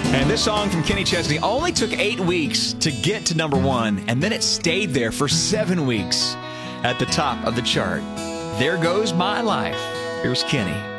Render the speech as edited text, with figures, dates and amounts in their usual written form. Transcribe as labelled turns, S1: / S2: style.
S1: And this song from Kenny Chesney only took 8 weeks to get to number 1, and then it stayed there for 7 weeks at the top of the chart. There Goes My Life. Here's Kenny.